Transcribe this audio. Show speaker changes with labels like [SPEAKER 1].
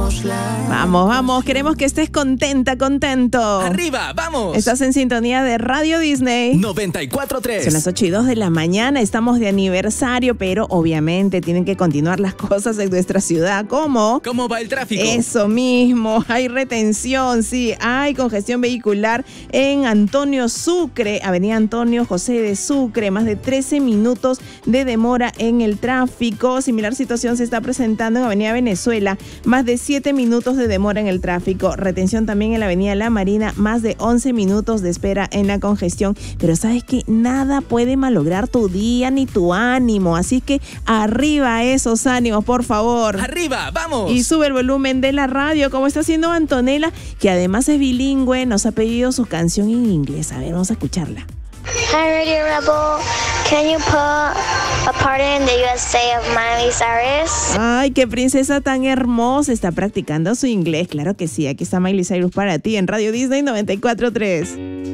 [SPEAKER 1] Vamos, vamos, queremos que estés contenta, contento.
[SPEAKER 2] ¡Arriba, vamos!
[SPEAKER 1] Estás en sintonía de Radio Disney
[SPEAKER 2] 94.3.
[SPEAKER 1] Son las 8:02 de la mañana, estamos de aniversario, pero obviamente tienen que continuar las cosas en nuestra ciudad. ¿Cómo?
[SPEAKER 2] ¿Cómo va el tráfico?
[SPEAKER 1] Eso mismo, hay retención, sí, hay congestión vehicular en Antonio Sucre, Avenida Antonio José de Sucre, más de 13 minutos de demora en el tráfico. Similar situación se está presentando en Avenida Venezuela, más de 7 minutos de demora en el tráfico. Retención también en la Avenida La Marina, más de 11 minutos de espera en la congestión. Pero sabes que nada puede malograr tu día ni tu ánimo, así que arriba esos ánimos, por favor.
[SPEAKER 2] ¡Arriba, vamos!
[SPEAKER 1] Y sube el volumen de la radio, como está haciendo Antonella, que además es bilingüe, nos ha pedido su canción en inglés. A ver, vamos a escucharla.
[SPEAKER 3] Hi, Radio Rebel. Can you put a party in the USA of Miley Cyrus?
[SPEAKER 1] Ay, qué princesa tan hermosa. Está practicando su inglés. Claro que sí. Aquí está Miley Cyrus para ti en Radio Disney 94.3.